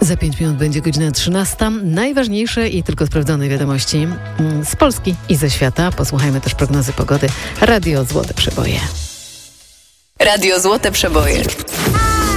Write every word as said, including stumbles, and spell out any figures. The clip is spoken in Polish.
Za pięć minut będzie godzina trzynasta. Najważniejsze i tylko sprawdzone wiadomości z Polski i ze świata. Posłuchajmy też prognozy pogody. Radio Złote Przeboje. Radio Złote Przeboje.